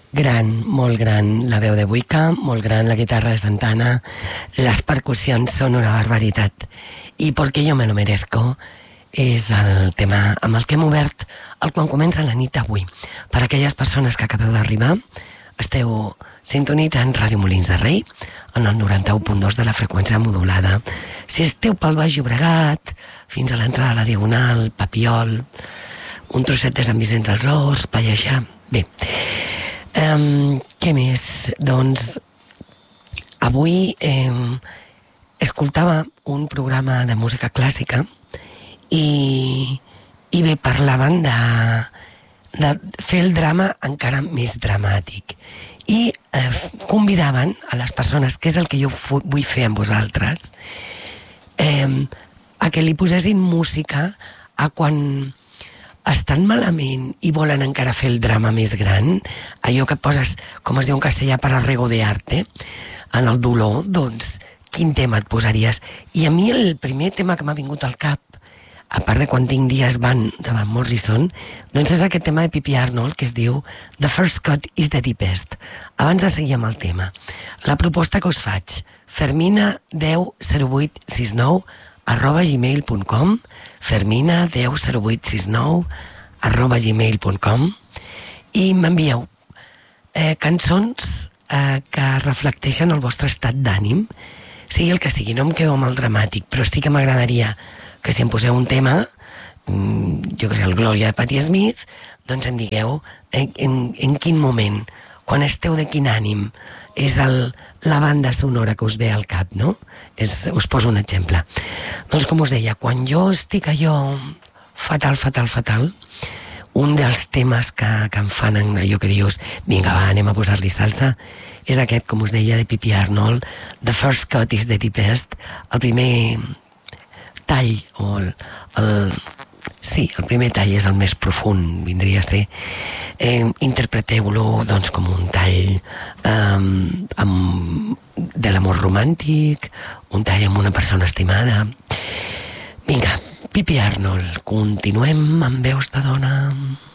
Gran, molt gran la veu de Buica, molt gran la guitarra de Santana, les percussions són una barbaritat. I Porque yo me lo merezco és el tema amb el que hem obert el Quan comença la nit avui. Per a aquelles persones que acabeu d'arribar, esteu sintonitzant Ràdio Molins de Rei en el 91.2 de la freqüència modulada. Si esteu pel Baix Llobregat, fins a l'entrada de la Diagonal, Papiol, un trosset de Sant Vicenç dels Horts, Pallejà... Bé, què més? Doncs avui escoltava un programa de música clàssica i bé, parlaven de fer el drama encara més dramàtic i convidaven a les persones, que és el que jo vull fer amb vosaltres, a que li posessin música a quan estan malament i volen encara fer el drama més gran, allò que poses, com es diu en castellà, para regodearte, en el dolor, doncs, quin tema et posaries? I a mi el primer tema que m'ha vingut al cap, a part de Quan tinc dies van, de Van Morrison, doncs és aquest tema de Pippi Arnold que es diu The First Cut is the Deepest. Abans de seguir amb el tema, la proposta que us faig, fermina100869@gmail.com, fermina100869@gmail.com, i m'envieu cançons que reflecteixen el vostre estat d'ànim, sigui el que sigui. No em quedo amb el dramàtic, però sí que m'agradaria que si em poseu un tema, jo que sé, el Glòria de Patti Smith, doncs em digueu en quin moment, quan esteu de quin ànim, és la banda sonora que us ve al cap, no? Us poso un exemple. Doncs com us deia, quan jo estic allò fatal, un dels temes que em fan allò que dius, vinga va, anem a posar-li salsa, és aquest, com us deia, de Pippi Arnold, The First Cut is the Deepest, el primer tall, el primer tall és el més profund, vindria a ser. Interpreteu-lo doncs com un tall de l'amor romàntic, un tall amb una persona estimada. Vinga, Pippi Arnold, continuem amb veus de dona.